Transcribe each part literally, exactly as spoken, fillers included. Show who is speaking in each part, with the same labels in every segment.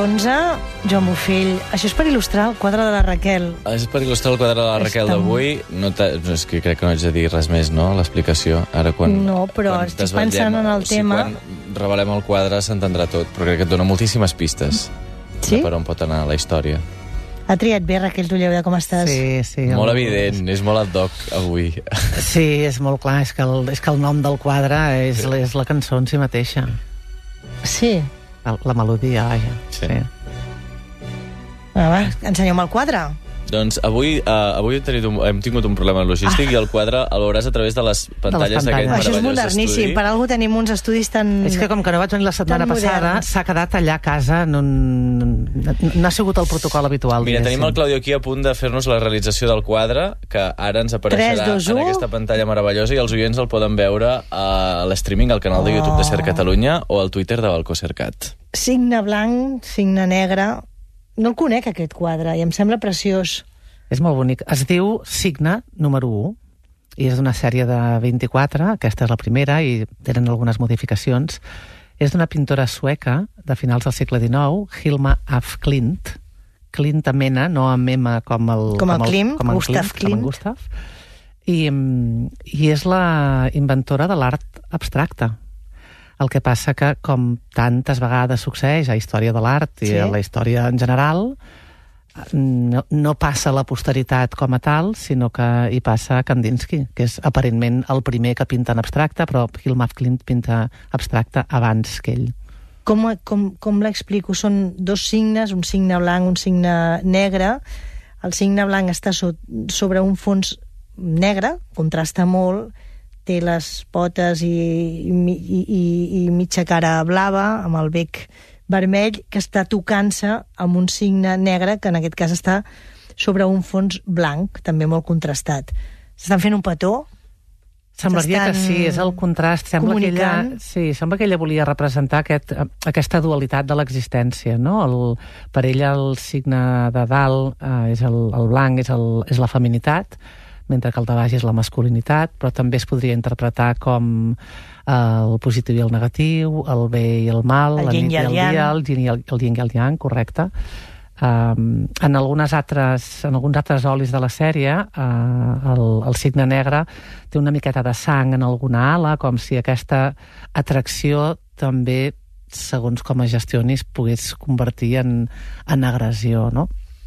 Speaker 1: onze, Joan Bufell, això és per il·lustrar el quadre de la Raquel.
Speaker 2: És per il·lustrar el quadre de la Raquel d'avui. No és que crec que no haig de dir res més, no?, l'explicació. Ara quan...
Speaker 1: No, però
Speaker 2: quan
Speaker 1: estic pensant en el
Speaker 2: o sigui,
Speaker 1: tema...
Speaker 2: Quan revelem el quadre s'entendrà tot, però crec que et dona moltíssimes pistes
Speaker 1: sí?
Speaker 2: de per on pot anar la història.
Speaker 1: Ha triat bé, Raquel Tulleuda, com estàs?
Speaker 3: Sí, sí.
Speaker 2: Molt
Speaker 3: el...
Speaker 2: evident, és molt ad hoc avui.
Speaker 3: Sí, és molt clar, és que el, és que el nom del quadre és, sí. és la cançó en si mateixa.
Speaker 1: Sí.
Speaker 3: La, la melodia, vaja.
Speaker 2: Sí.
Speaker 3: sí.
Speaker 1: Ah, va, ensenyeu-me el quadre.
Speaker 2: Doncs avui, uh, avui hem, tingut un, hem tingut un problema logístic ah. i el quadre el veuràs a través de les pantalles d'aquest meravellós
Speaker 1: estudi. Això és moderníssim, per algú tenim uns estudis tan...
Speaker 3: És que com que no vaig venir la setmana passada, s'ha quedat allà a casa, no, no ha sigut el protocol habitual.
Speaker 2: Mira, tenim el Claudio aquí a punt de fer-nos la realització del quadre, que ara ens apareixerà tres, dos, en aquesta pantalla meravellosa, i els oients el poden veure a l'streaming al canal de YouTube de Ser Catalunya o al Twitter de Balcó Sercat.
Speaker 1: Signe blanc, signe negre... No el conec, aquest quadre, i em sembla preciós.
Speaker 3: És molt bonic. Es diu Signe número u, i és d'una sèrie de vint-i-quatre, aquesta és la primera, i tenen algunes modificacions. És d'una pintora sueca de finals del segle dinou, Hilma af Klint. Klint amb N, no amb M com el...
Speaker 1: Com el Klim,
Speaker 3: com el
Speaker 1: Gustav Klimt.
Speaker 3: Gustav. I, I és la inventora de l'art abstracte. El que passa que, com tantes vegades succeeix a la història de l'art i sí. a la història en general, no, no passa a la posteritat com a tal, sinó que hi passa Kandinsky, que és aparentment el primer que pinta en abstracte, però Hilma af Klint pinta abstracte abans que ell.
Speaker 1: Com, com, com l'explico? Són dos signes, un signe blanc, un signe negre. El signe blanc està so, sobre un fons negre, contrasta molt, té les potes i, i, i, i mitja cara blava, amb el bec vermell, que està tocant-se amb un signe negre, que en aquest cas està sobre un fons blanc, també molt contrastat. S'estan fent un petó?
Speaker 3: Semblaria que sí, és el contrast. Sembla que ella, sí, sembla que ella volia representar aquest, aquesta dualitat de l'existència, no? El, per ella el signe de dalt eh, és el, el blanc, és, el, és la feminitat, mentre que el de baix és la masculinitat, però també es podria interpretar com eh, el positiu i el negatiu, el bé i el mal,
Speaker 1: el
Speaker 3: la
Speaker 1: yin
Speaker 3: nit i el dia, el yin i el, el yin i el yang, correcte. Um, en, algunes altres, en alguns altres olis de la sèrie, uh, el, el signe negre té una miqueta de sang en alguna ala, com si aquesta atracció també, segons com es gestioni, es pogués convertir en, en agressió, no?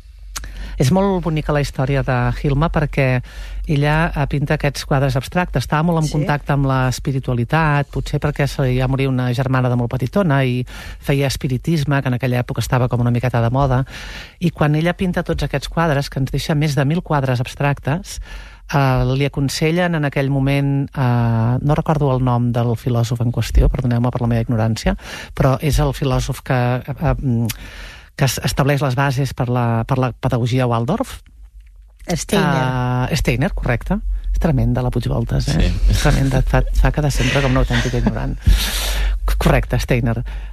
Speaker 3: És molt bonica la història de Hilma perquè ella pinta aquests quadres abstractes, estava molt en sí. contacte amb l'espiritualitat, potser perquè se li va morir una germana de molt petitona i feia espiritisme, que en aquella època estava com una miqueta de moda, i quan ella pinta tots aquests quadres, que ens deixa més de mil quadres abstractes, Uh, li aconsellen en aquell moment, uh, no recordo el nom del filòsof en qüestió, perdoneu-me per la meva ignorància, però és el filòsof que... Uh, que estableix les bases per la, per la pedagogia Waldorf.
Speaker 1: Steiner.
Speaker 3: Uh, Steiner, correcte. És tremenda, la Puigvoltes, eh?
Speaker 2: Sí.
Speaker 3: És tremenda, et fa, et fa quedar sempre com una autèntica ignorant. Correcte, Steiner.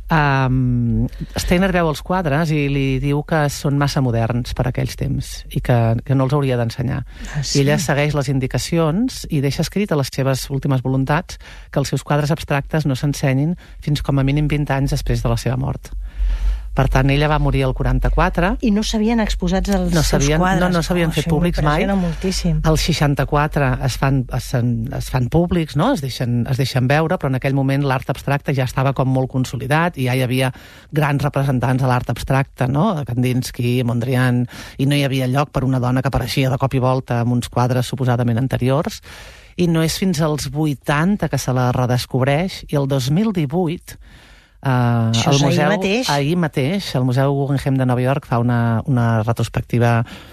Speaker 3: Um, Steiner veu els quadres i li diu que són massa moderns per a aquells temps i que, que no els hauria d'ensenyar.
Speaker 1: Ah, sí?
Speaker 3: I ella segueix les indicacions i deixa escrit a les seves últimes voluntats que els seus quadres abstractes no s'ensenyin fins com a mínim vint anys després de la seva mort. Per tant, ella va morir al quaranta-quatre.
Speaker 1: I no s'havien exposats els
Speaker 3: no
Speaker 1: seus quadres.
Speaker 3: No, no s'havien oh, fet públics mai.
Speaker 1: Moltíssim.
Speaker 3: Al seixanta-quatre es fan, es, es fan públics, no? es, deixen, es deixen veure, però en aquell moment l'art abstracte ja estava com molt consolidat i ja hi havia grans representants de l'art abstracte, no? Kandinsky, Mondrian, i no hi havia lloc per una dona que apareixia de cop i volta amb uns quadres suposadament anteriors. I no és fins als vuitanta que se la redescobreix, i el dos mil divuit... Uh, el museu,
Speaker 1: ahir mateix?
Speaker 3: Ahir mateix, el Museu Guggenheim de Nova York fa una, una retrospectiva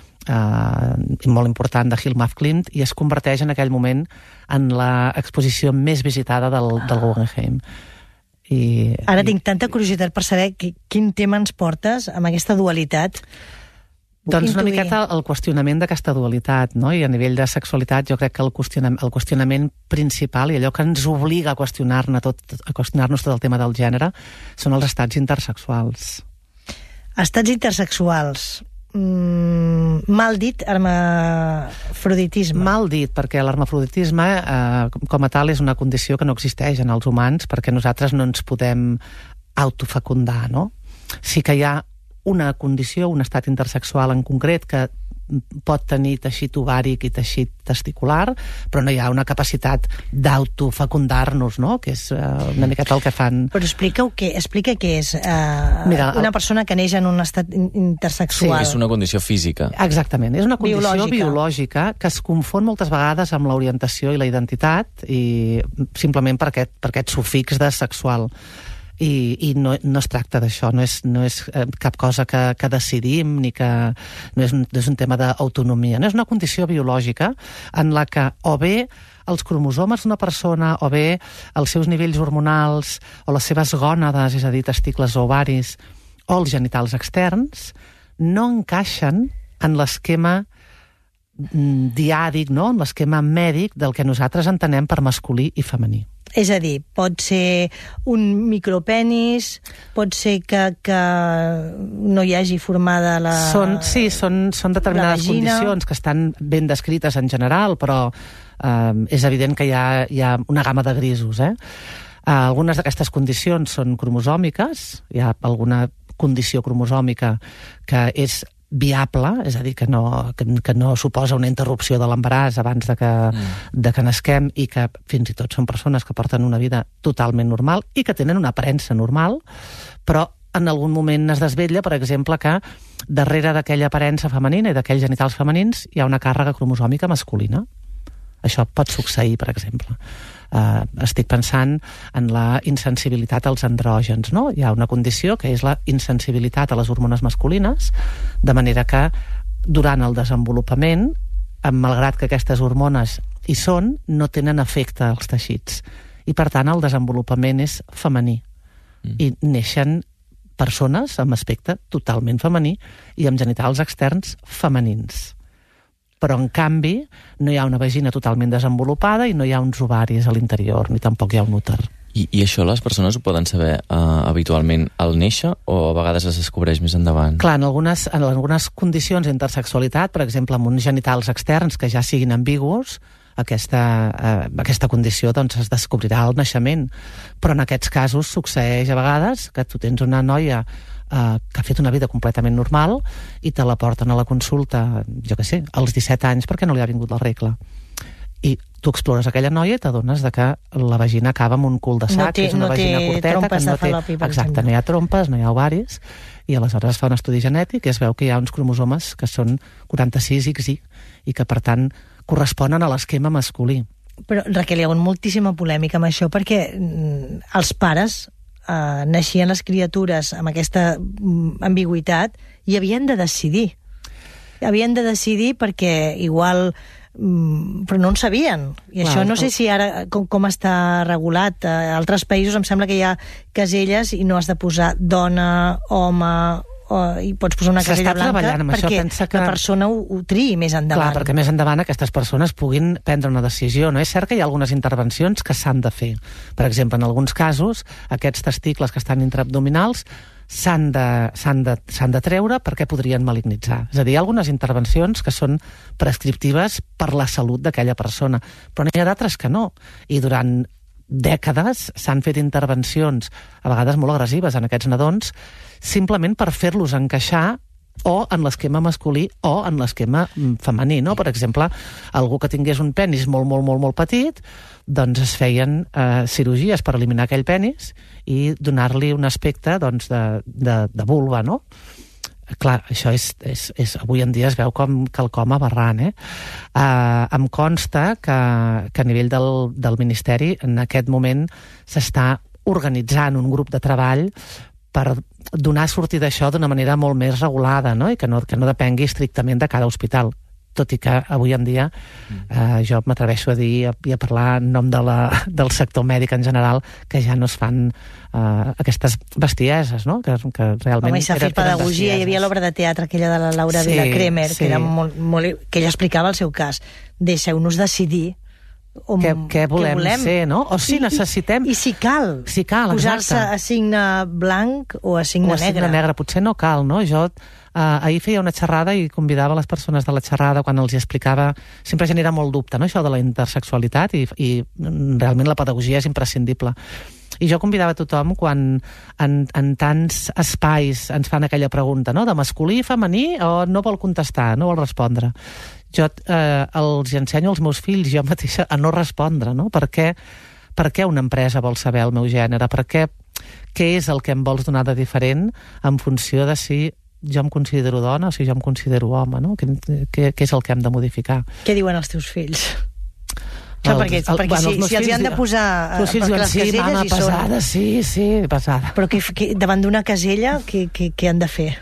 Speaker 3: uh, molt important de Hilma af Klint i es converteix en aquell moment en l'exposició més visitada del, del Guggenheim. I,
Speaker 1: Ara
Speaker 3: i...
Speaker 1: tinc tanta curiositat per saber que, quin tema ens portes amb aquesta dualitat.
Speaker 3: Doncs una miqueta el qüestionament d'aquesta dualitat, no? I a nivell de sexualitat jo crec que el qüestionament, el qüestionament principal i allò que ens obliga a qüestionar-ne tot, a qüestionar-nos tot el tema del gènere són els estats intersexuals.
Speaker 1: Estats intersexuals. Mm, mal dit, hermafroditisme.
Speaker 3: Mal dit, perquè l'hermafroditisme eh, com a tal és una condició que no existeix en els humans perquè nosaltres no ens podem autofecundar, no? Sí que hi ha una condició, un estat intersexual en concret que pot tenir teixit ovàric i teixit testicular, però no hi ha una capacitat d'autofecundar-nos, no? Que és uh, una miqueta el que fan.
Speaker 1: Però explica-ho què, explica què és uh, Mira, una el... persona que neix en un estat intersexual.
Speaker 2: Sí, és una condició física.
Speaker 3: Exactament, és una condició biològica,
Speaker 1: biològica
Speaker 3: que es confon moltes vegades amb l'orientació i la identitat, i simplement per aquest, per aquest sufix de sexual. I, i no, no es tracta d'això, no és, no és eh, cap cosa que, que decidim, ni que no és un, no és un tema d'autonomia, no és una condició biològica en la que o bé els cromosomes d'una persona, o bé els seus nivells hormonals, o les seves gònades, és a dir, testicles o ovaris, o els genitals externs, no encaixen en l'esquema diàdic, no? En l'esquema mèdic del que nosaltres entenem per masculí i femení.
Speaker 1: És a dir, pot ser un micropenis, pot ser que, que no hi hagi formada la
Speaker 3: són, Sí, són, són determinades condicions que estan ben descrites en general, però eh, és evident que hi ha, hi ha una gamma de grisos. Eh? Eh, algunes d'aquestes condicions són cromosòmiques, hi ha alguna condició cromosòmica que és viable, és a dir, que no, que, que no suposa una interrupció de l'embaràs abans de que, mm. de que nasquem, i que fins i tot són persones que porten una vida totalment normal i que tenen una aparença normal, però en algun moment es desvetlla, per exemple, que darrere d'aquella aparença femenina i d'aquells genitals femenins hi ha una càrrega cromosòmica masculina. Això pot succeir, per exemple. Uh, estic pensant en la insensibilitat als andrògens, no? Hi ha una condició que és la insensibilitat a les hormones masculines, de manera que durant el desenvolupament, malgrat que aquestes hormones hi són, no tenen efecte als teixits. I per tant el desenvolupament és femení. Mm. I neixen persones amb aspecte totalment femení i amb genitals externs femenins. Però, en canvi, no hi ha una vagina totalment desenvolupada i no hi ha uns ovaris a l'interior, ni tampoc hi ha un úter.
Speaker 2: I, i això les persones ho poden saber uh, habitualment al néixer, o a vegades es descobreix més endavant?
Speaker 3: Clar, en algunes, en algunes condicions d'intersexualitat, per exemple, amb uns genitals externs que ja siguin ambigus, aquesta, eh, aquesta condició doncs, es descobrirà al naixement. Però en aquests casos succeeix a vegades que tu tens una noia Uh, que ha fet una vida completament normal i te la porten a la consulta, jo què sé, als disset anys perquè no li ha vingut la regla. I tu explores aquella noia i t'adones de que la vagina acaba amb un cul de sac,
Speaker 1: no té,
Speaker 3: és una
Speaker 1: no
Speaker 3: vagina curteta, que no té... Exacte, no hi ha trompes, no hi ha ovaris, i aleshores es fa un estudi genètic i es veu que hi ha uns cromosomes que són quaranta-sis ics i i que, per tant, corresponen a l'esquema masculí.
Speaker 1: Però, Raquel, hi ha hagut moltíssima polèmica amb això perquè mm, els pares Uh, naixien les criatures amb aquesta um, ambigüitat i havien de decidir. Havien de decidir perquè igual... Um, però no en sabien. I Clar, això no sé si ara com, com està regulat. A altres països em sembla que hi ha caselles i no has de posar dona, home... O, i pots posar una casella blanca perquè que... la persona ho, ho triï més endavant.
Speaker 3: Clar, perquè més endavant aquestes persones puguin prendre una decisió. No és cert que hi ha algunes intervencions que s'han de fer. Per exemple, en alguns casos, aquests testicles que estan intraabdominals s'han de, s'han de, s'han de treure perquè podrien malignitzar. És a dir, hi ha algunes intervencions que són prescriptives per la salut d'aquella persona, però n'hi ha d'altres que no. I durant dècades s'han fet intervencions, a vegades molt agressives, en aquests nadons, simplement per fer-los encaixar o en l'esquema masculí o en l'esquema femení, no? Per exemple, algú que tingués un penis molt, molt, molt, molt petit, doncs es feien eh, cirurgies per eliminar aquell penis i donar-li un aspecte doncs, de, de, de vulva, no? Clar, això és, és, és, avui en dia es veu com quelcom aberrant, eh? Uh, em consta que, que a nivell del, del Ministeri en aquest moment s'està organitzant un grup de treball per donar sortida a això d'una manera molt més regulada, no? I que no, que no depengui estrictament de cada hospital. Tot i que avui en dia eh, jo m'atreveixo a dir i a parlar en nom de la, del sector mèdic en general que ja no es fan eh, aquestes bestieses, no? Que, que realment...
Speaker 1: Home, i s'ha fet pedagogia, hi havia l'obra de teatre aquella de la Laura
Speaker 3: sí,
Speaker 1: Vila-Cremer,
Speaker 3: sí.
Speaker 1: que, era molt, molt, que ella explicava el seu cas. Deixeu-nos decidir on,
Speaker 3: què, què, volem
Speaker 1: què volem
Speaker 3: ser, no? O si necessitem...
Speaker 1: I, i si cal,
Speaker 3: si cal
Speaker 1: posar-se a signe blanc o a signe
Speaker 3: o a
Speaker 1: negre.
Speaker 3: signe negre. Potser no cal, no? Jo Uh, ahir feia una xerrada i convidava les persones de la xerrada quan els explicava, sempre genera molt dubte, no?, això de la intersexualitat, i, i realment la pedagogia és imprescindible. I jo convidava tothom quan en, en tants espais ens fan aquella pregunta, no?, de masculí, femení, o no vol contestar, no vol respondre. Jo eh, els ensenyo als meus fills, jo mateixa, a no respondre, no? Per què, per què una empresa vol saber el meu gènere? Per què, què és el que em vols donar de diferent en funció de si jo em considero dona o si jo em considero home, no? Què, què, què és el que hem de modificar?
Speaker 1: Què diuen els teus fills? Clar, el, perquè el, perquè bueno, si, si els hi han de posar
Speaker 3: els fills diuen,
Speaker 1: les
Speaker 3: sí,
Speaker 1: caselles
Speaker 3: mama,
Speaker 1: hi són...
Speaker 3: pesada, sí, sí, pesada.
Speaker 1: Però que, que, davant d'una casella, què, què, què han de fer?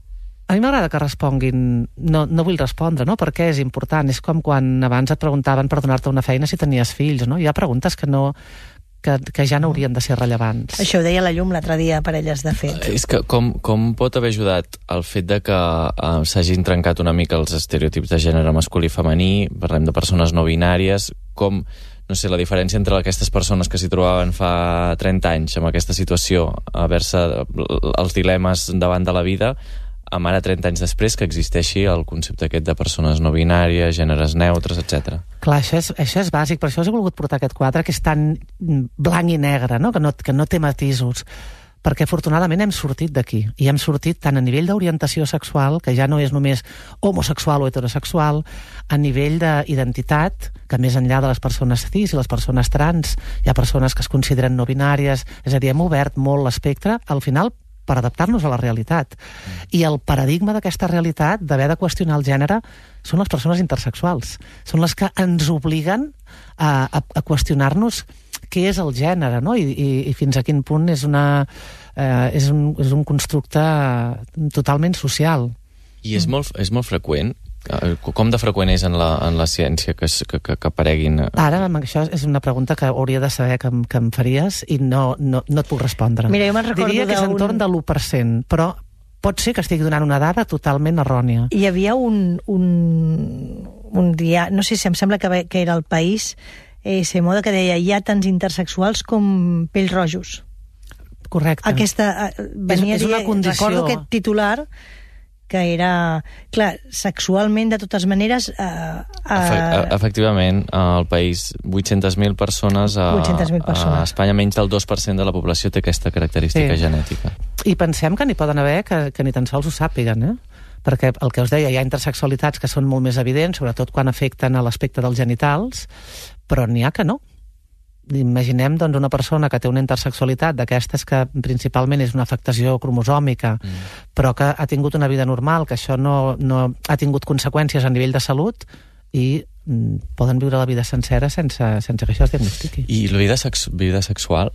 Speaker 3: A mi m'agrada que responguin, no, no vull respondre, no? Perquè és important. És com quan abans et preguntaven per donar-te una feina si tenies fills, no? Hi ha preguntes que no... Que, que ja no haurien de ser rellevants.
Speaker 1: Això ho deia la Llum l'altre dia, parelles de fet.
Speaker 2: És que com, com pot haver ajudat el fet de que uh, s'hagin trencat una mica els estereotips de gènere masculí i femení, parlem de persones no binàries, com, no sé, la diferència entre aquestes persones que s'hi trobaven fa trenta anys amb aquesta situació, haver-se els dilemes davant de la vida, amb ara trenta anys després que existeixi el concepte aquest de persones no binàries, gèneres neutres, etcètera.
Speaker 3: Clar, això és, això és bàsic, per això us he volgut portar aquest quadre, que és tan blanc i negre, no? Que, no, que no té matisos, perquè afortunadament hem sortit d'aquí, i hem sortit tant a nivell d'orientació sexual, que ja no és només homosexual o heterosexual, a nivell d'identitat, que més enllà de les persones cis i les persones trans, hi ha persones que es consideren no binàries, és a dir, hem obert molt l'espectre, al final per adaptar-nos a la realitat. I el paradigma d'aquesta realitat, d'haver de qüestionar el gènere, són les persones intersexuals. Són les que ens obliguen a, a, a qüestionar-nos què és el gènere, no? I, i, i fins a quin punt és, una, eh, és, un, és un constructe totalment social.
Speaker 2: I és molt, és molt freqüent? Com de freqüent és en la, en la ciència que, que, que, que apareguin?
Speaker 3: Ara, això és una pregunta que hauria de saber que, em, que em faries i no, no, no et puc respondre.
Speaker 1: Mira, jo me'n recordo
Speaker 3: Diria que és
Speaker 1: un...
Speaker 3: entorn de l'u per cent, però pot ser que estigui donant una dada totalment errònia.
Speaker 1: Hi havia un, un, un dia, no sé si em sembla que, que era El País, eh, se moda que deia hi ha tants intersexuals com pells rojos.
Speaker 3: Correcte.
Speaker 1: Aquesta, eh, venia
Speaker 3: és, és una condició.
Speaker 1: Recordo aquest titular que era, clar, sexualment de totes maneres... Eh,
Speaker 2: eh... Efectivament, al país vuit-centes mil persones, a,
Speaker 1: vuit-centes mil persones.
Speaker 2: A Espanya menys del dos per cent de la població té aquesta característica sí. genètica.
Speaker 3: I pensem que n'hi poden haver que, que ni tan sols ho sàpiguen, eh? Perquè el que us deia, hi ha intersexualitats que són molt més evidents, sobretot quan afecten a l'aspecte dels genitals, però n'hi ha que no. Imaginem doncs, una persona que té una intersexualitat d'aquestes que principalment és una afectació cromosòmica, mm. però que ha tingut una vida normal, que això no, no ha tingut conseqüències a nivell de salut i mm, poden viure la vida sencera sense, sense que això es diagnostiqui.
Speaker 2: I la vida, sex, vida sexual?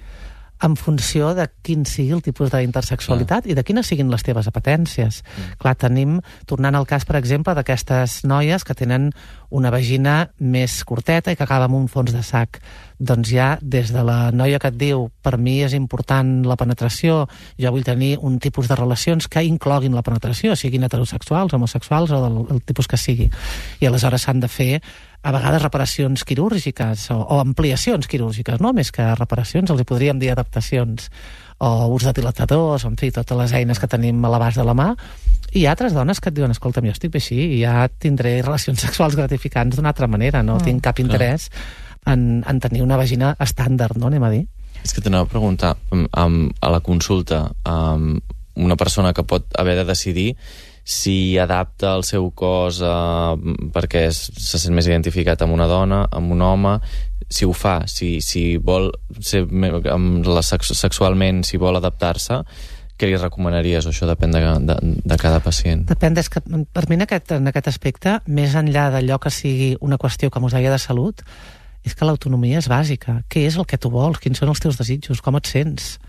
Speaker 3: En funció de quin sigui el tipus d'intersexualitat i de quines siguin les teves apetències. Mm. Clar, tenim, tornant al cas, per exemple, d'aquestes noies que tenen una vagina més curteta i que acaba amb un fons de sac. Doncs ja, des de la noia que et diu per mi és important la penetració, jo vull tenir un tipus de relacions que incloguin la penetració, siguin heterosexuals, homosexuals o del, del tipus que sigui. I aleshores s'han de fer a vegades reparacions quirúrgiques o, o ampliacions quirúrgiques, no? Més que reparacions, els hi podríem dir adaptacions o ús de dilatadors, en fi, totes les eines que tenim a l'abast de la mà. I hi ha altres dones que et diuen, escolta'm, jo estic bé així i ja tindré relacions sexuals gratificants d'una altra manera, no mm. tinc cap interès en, en tenir una vagina estàndard, no? Anem a dir.
Speaker 2: És que t'anava a preguntar, um, a la consulta, um, una persona que pot haver de decidir si adapta el seu cos uh, perquè es, se sent més identificat amb una dona, amb un home, si ho fa, si, si vol ser amb la sex, sexualment, si vol adaptar-se, què li recomanaries? O això depèn de, de, de cada pacient?
Speaker 3: Depèn, és que per mi en aquest, en aquest aspecte, més enllà d'allò que sigui una qüestió, com us deia, de salut, és que l'autonomia és bàsica. Què és el que tu vols? Quins són els teus desitjos? Com et sents?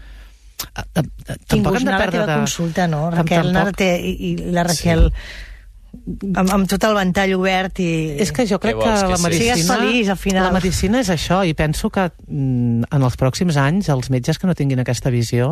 Speaker 1: Tinguis anar a la teva de... consulta, no? Raquel, tampoc... i, i la Raquel sí. amb, amb tot el ventall obert i...
Speaker 3: És que jo crec que, que la medicina...
Speaker 1: Sigues feliç, al final.
Speaker 3: La medicina és això, i penso que mm, en els pròxims anys els metges que no tinguin aquesta visió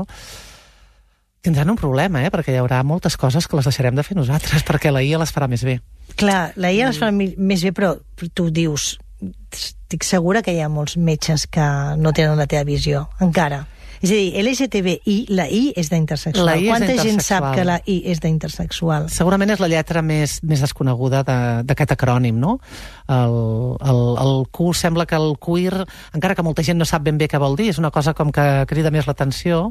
Speaker 3: tindran un problema, eh? Perquè hi haurà moltes coses que les deixarem de fer nosaltres, perquè la I A les farà més bé.
Speaker 1: Clar, la I A les farà mm. més bé, però tu dius, estic segura que hi ha molts metges que no tenen la teva visió, encara. És a dir, L G T B I, la I és d'intersexual.
Speaker 3: La I és
Speaker 1: Quanta gent sap
Speaker 3: intersexual.
Speaker 1: que la I és d'intersexual?
Speaker 3: Segurament és la lletra més, més desconeguda de- d'aquest acrònim, no? El, el, el Q sembla que el queer, encara que molta gent no sap ben bé què vol dir, és una cosa com que crida més l'atenció,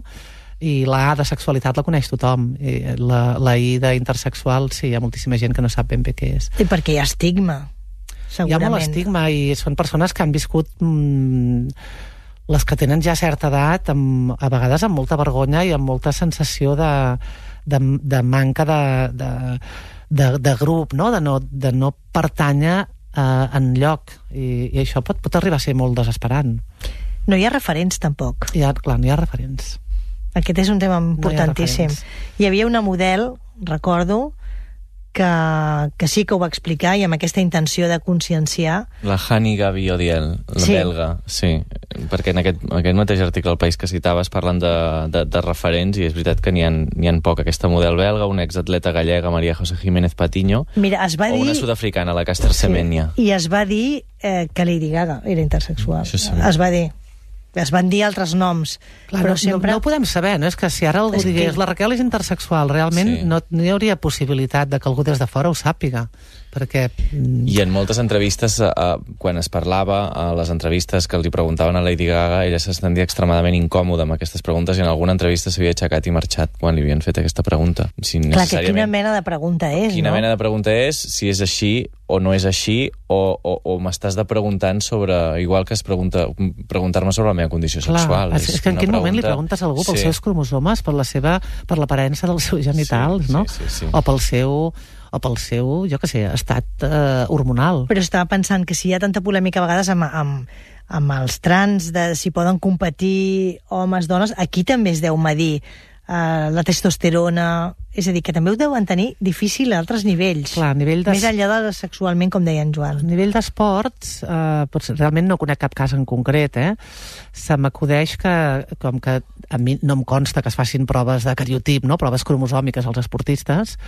Speaker 3: i la A de sexualitat la coneix tothom. I la, la I d'intersexual, sí, hi ha moltíssima gent que no sap ben bé què és.
Speaker 1: I perquè hi ha estigma, segurament.
Speaker 3: Hi ha molt estigma i són persones que han viscut... Mm, les que tenen ja certa edat, amb, a vegades amb molta vergonya i amb molta sensació de, de, de manca de, de, de, de grup, no? De, no, de no pertànyer eh, en lloc. I, I això pot, pot arribar a ser molt desesperant.
Speaker 1: No hi ha referents, tampoc.
Speaker 3: Hi ha, clar, no hi ha referents.
Speaker 1: Aquest és un tema importantíssim.
Speaker 3: No hi,
Speaker 1: hi havia una model, recordo, que, que sí que ho va explicar i amb aquesta intenció de conscienciar.
Speaker 2: La Hani Gavi Odiel, la
Speaker 1: Sí.
Speaker 2: belga, sí. Perquè en aquest, en aquest mateix article al País que citaves parlen de, de, de referents i és veritat que n'hi ha, n'hi ha poc. Aquesta model belga, una exatleta gallega, Maria José Jiménez Patiño,
Speaker 1: Mira, es va
Speaker 2: o
Speaker 1: dir...
Speaker 2: una sud-africana, la Caster Semenya.
Speaker 1: I es va dir eh, que Lady Gaga era intersexual.
Speaker 2: Això sí.
Speaker 1: Es va dir. Es van dir altres noms.
Speaker 3: Clar,
Speaker 1: però
Speaker 3: no,
Speaker 1: sempre...
Speaker 3: no, no ho podem saber, no? És que si ara algú
Speaker 1: És que-
Speaker 3: digués la Raquel és intersexual, realment
Speaker 2: Sí.
Speaker 3: no, no hi hauria possibilitat de que algú des de fora ho sàpiga, perquè... mm,
Speaker 2: I en moltes entrevistes, eh, quan es parlava, a les entrevistes que li preguntaven a Lady Gaga, ella se sentia extremadament incòmoda amb aquestes preguntes i en alguna entrevista s'havia aixecat i marxat quan li havien fet aquesta pregunta. Si
Speaker 1: Clar, que
Speaker 2: necessàriament...
Speaker 1: quina mena de pregunta és,
Speaker 2: Quina
Speaker 1: no?
Speaker 2: mena de pregunta és, si és així o no és així, o, o, o m'estàs de preguntant sobre... Igual que es pregunta, preguntar-me sobre la meva condició sexual.
Speaker 3: Clar, és, és que en
Speaker 2: una
Speaker 3: quin moment li
Speaker 2: pregunta-
Speaker 3: preguntes a algú pels
Speaker 2: Sí.
Speaker 3: seus cromosomes, per la seva, per l'aparença dels seus genitals,
Speaker 2: Sí,
Speaker 3: no?
Speaker 2: sí, sí, sí.
Speaker 3: O pel seu, o pel seu, jo què sé, estat eh, hormonal.
Speaker 1: Però estava pensant que si hi ha tanta polèmica a vegades amb, amb, amb els trans, de si poden competir homes, dones, aquí també es deu medir eh, la testosterona, és a dir, que també ho deuen tenir difícil a altres nivells.
Speaker 3: Clar, a nivell de...
Speaker 1: Més enllà de sexualment, com deia en Joan.
Speaker 3: A nivell d'esports, eh, doncs realment no conec cap cas en concret, eh? Se m'acudeix que, com que a mi no em consta que es facin proves de cariotip, no? Proves cromosòmiques als esportistes,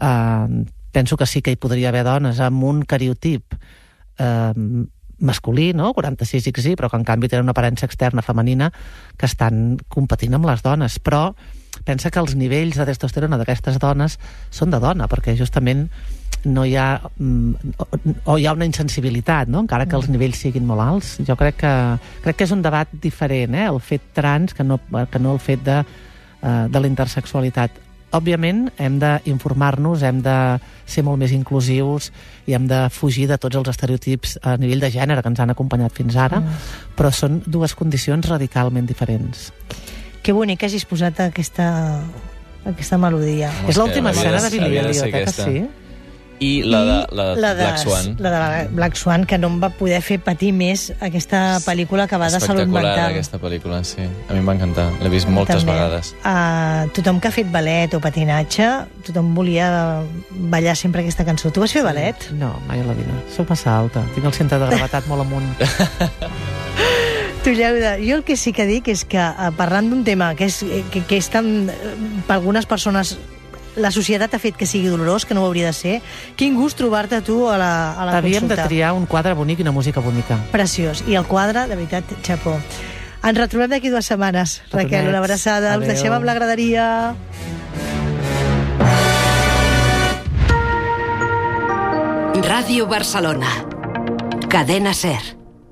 Speaker 3: eh, penso que sí que hi podria haver dones amb un cariotip eh, masculí, no? quaranta-sis ics i, però que en canvi tenen una aparença externa femenina que estan competint amb les dones. Però pensa que els nivells de testosterona d'aquestes dones són de dona, perquè justament no hi ha mm, o hi ha una insensibilitat, no? Encara que els nivells siguin molt alts. Jo crec que, crec que és un debat diferent, eh? El fet trans que no, que no el fet de, uh, de la intersexualitat. Òbviament hem d'informar-nos, hem de ser molt més inclusius i hem de fugir de tots els estereotips a nivell de gènere que ens han acompanyat fins ara, mm. però són dues condicions radicalment diferents.
Speaker 1: Que bonic que hagis posat aquesta, aquesta melodia.
Speaker 2: Home,
Speaker 3: És l'última
Speaker 2: que havia
Speaker 3: escena
Speaker 2: de-
Speaker 3: de Billy
Speaker 2: havia de ser
Speaker 3: Elliot, eh, que
Speaker 2: aquesta.
Speaker 3: sí?
Speaker 2: I la de, la de,
Speaker 1: la de
Speaker 2: Black Swan.
Speaker 1: La de Black Swan, que no em va poder fer patir més aquesta pel·lícula que va de salut
Speaker 2: Espectacular,
Speaker 1: mental.
Speaker 2: aquesta pel·lícula, sí. A mi em va encantar. L'he vist moltes
Speaker 1: També.
Speaker 2: vegades.
Speaker 1: Uh, tothom que ha fet ballet o patinatge, tothom volia ballar sempre aquesta cançó. Tu vas fer ballet?
Speaker 3: No, mai a la vida. Soc massa alta. Tinc el centre de gravetat molt amunt.
Speaker 1: Tu, Lleuda, jo el que sí que dic és que, uh, parlant d'un tema que és, que, que és tan... Uh, per algunes persones la societat ha fet que sigui dolorós, que no ho hauria de ser. Quin gust trobar-te tu a la, a la
Speaker 3: Havíem
Speaker 1: consulta.
Speaker 3: de triar un quadre bonic i una música bonica.
Speaker 1: Preciós. I el quadre, de veritat, xapó. Ens retrobem d'aquí dues setmanes. Raquel, una abraçada.
Speaker 3: Adéu.
Speaker 1: Us deixem amb la graderia.
Speaker 4: Ràdio Barcelona. Cadena SER.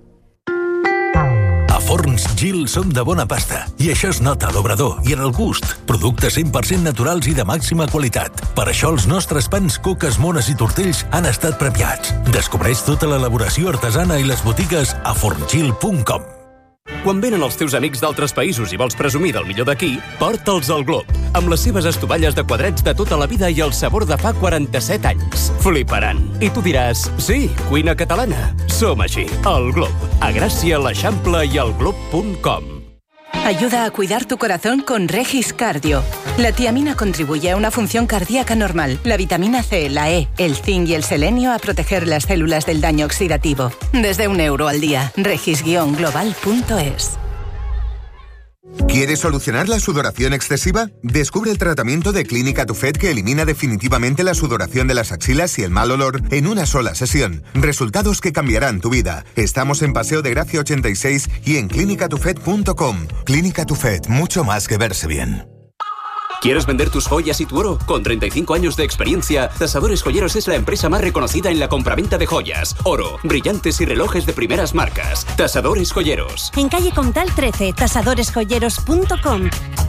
Speaker 5: A Forns Gil som de bona pasta i això es nota a l'obrador i en el gust. Productes cent per cent naturals i de màxima qualitat. Per això els nostres pans, coques, mones i tortells han estat premiats. Descobreix tota l'elaboració artesana i les botigues a forngil punt com.
Speaker 6: Quan venen els teus amics d'altres països i vols presumir del millor d'aquí, porta'ls al Glob, amb les seves estovalles de quadrets de tota la vida i el sabor de fa quaranta-set anys. Fliparan. I tu diràs, sí, cuina catalana. Som així, al Glob, a Gràcia, l'Eixample i al glob punt com.
Speaker 4: Ayuda a cuidar tu corazón con Regis Cardio. La tiamina contribuye a una función cardíaca normal. La vitamina C, la E, el zinc y el selenio a proteger las células del daño oxidativo. Desde un euro al día. regis guion global punto es.
Speaker 7: ¿Quieres solucionar la sudoración excesiva? Descubre el tratamiento de Clínica Tufet que elimina definitivamente la sudoración de las axilas y el mal olor en una sola sesión. Resultados que cambiarán tu vida. Estamos en Paseo de Gracia ochenta y seis y en clínica tufet punto com. Clínica Tufet, mucho más que verse bien.
Speaker 6: ¿Quieres vender tus joyas y tu oro? Con treinta y cinco años de experiencia, Tasadores Joyeros es la empresa más reconocida en la compraventa de joyas, oro, brillantes y relojes de primeras marcas. Tasadores Joyeros.
Speaker 8: En calle Comtal trece, tasadores joyeros punto com.